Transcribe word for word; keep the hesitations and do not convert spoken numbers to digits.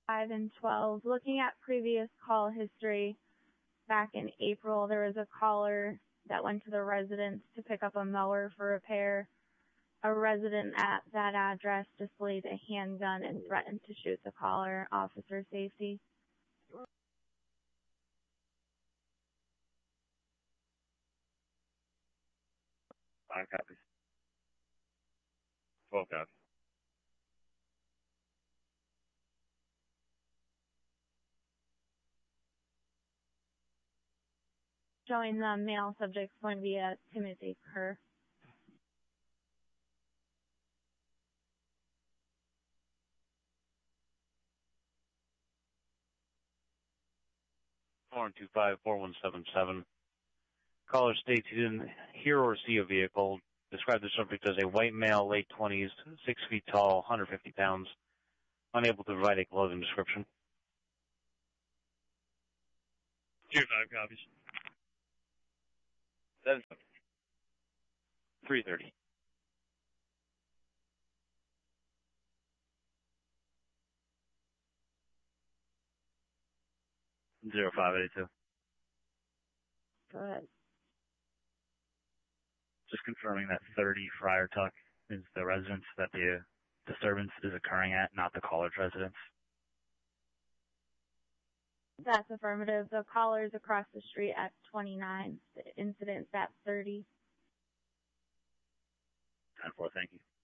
five and twelve. Looking at previous call history, back in April, there was a caller that went to the residence to pick up a mower for repair. A resident at that address displayed a handgun and threatened to shoot the caller. Officer safety. Five copies. Twelve copies. Showing the male subject is going to be a Timothy Kerr. four one two five, four one seven seven. Caller states he didn't hear or see a vehicle. Described the subject as a white male, late twenties, six feet tall, one hundred fifty pounds. Unable to provide a clothing description. Two five copies. Seven. three thirty. Zero five eighty two. Go ahead. Just confirming that thirty Friar Tuck is the residence that the disturbance is occurring at, not the caller's residence. That's affirmative. The caller's across the street at twenty-nine. The incident's at thirty. ten four, thank you.